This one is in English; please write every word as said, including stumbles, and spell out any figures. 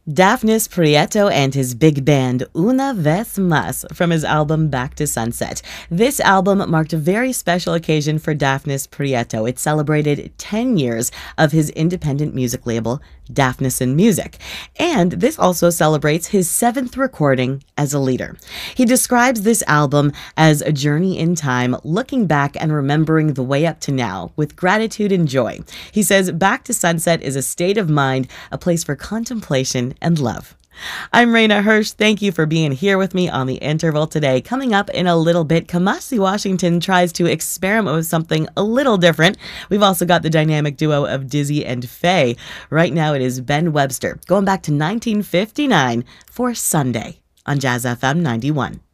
Daphnis Prieto and his big band Una Vez Más from his album Back to Sunset. This album marked a very special occasion for Daphnis Prieto. It celebrated ten years of his independent music label, Daphnison Music. And this also celebrates his seventh recording as a leader. He describes this album as a journey in time, looking back and remembering the way up to now with gratitude and joy. He says Back to Sunset is a state of mind, a place for contemplation and love. I'm Raina Hirsch. Thank you for being here with me on The Interval today. Coming up in a little bit, Kamasi Washington tries to experiment with something a little different. We've also got the dynamic duo of Dizzy and Faye. Right now it is Ben Webster, going back to nineteen fifty-nine for Sunday on Jazz F M ninety-one.